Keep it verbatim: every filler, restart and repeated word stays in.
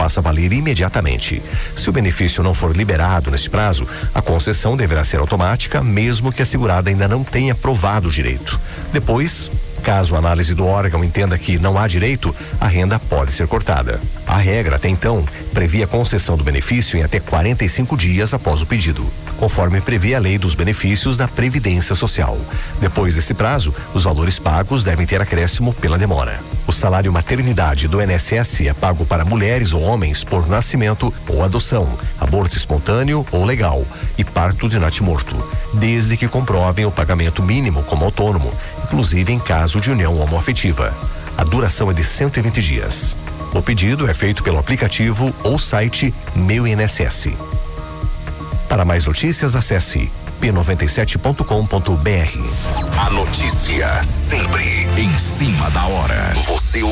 passa a valer imediatamente. Se o benefício não for liberado nesse prazo, a concessão deverá ser automática, mesmo que a segurada ainda não tenha provado o direito. Depois, caso a análise do órgão entenda que não há direito, a renda pode ser cortada. A regra, até então, previa a concessão do benefício em até quarenta e cinco dias após o pedido, conforme prevê a Lei dos Benefícios da Previdência Social. Depois desse prazo, os valores pagos devem ter acréscimo pela demora. O salário maternidade do I N S S é pago para mulheres ou homens por nascimento ou adoção, aborto espontâneo ou legal e parto de natimorto, desde que comprovem o pagamento mínimo como autônomo, inclusive em caso de união homoafetiva. A duração é de cento e vinte dias. O pedido é feito pelo aplicativo ou site Meu I N S S. Para mais notícias, acesse p noventa e sete ponto com ponto b r. A notícia sempre em cima da hora. Você